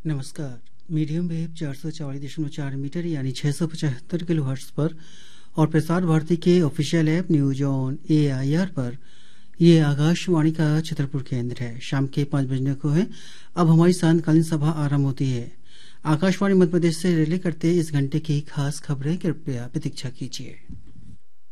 नमस्कार। Medium wave 444.4 metre यानी 675 kilohertz पर और प्रसार भारती के official app news on AIR पर यह आकाशवाणी का छतरपुर केंद्र है। शाम के 5 बजने को है। अब हमारी सायंकालीन सभा आरंभ होती है। आकाशवाणी मध्य प्रदेश से रिले करते इस घंटे की खास खबरें कृपया प्रतीक्षा कीजिए।